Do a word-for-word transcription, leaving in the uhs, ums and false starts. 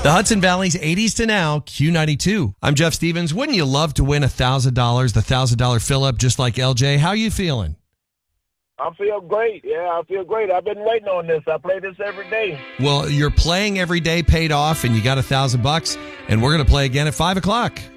The Hudson Valley's eighties to now, Q ninety-two. I'm Jeff Stevens. Wouldn't you love to win one thousand dollars, the one thousand dollars fill-up just like L J? How you feeling? I feel great. Yeah, I feel great. I've been waiting on this. I play this every day. Well, you're playing every day paid off, and you got a thousand bucks, and we're going to play again at five o'clock.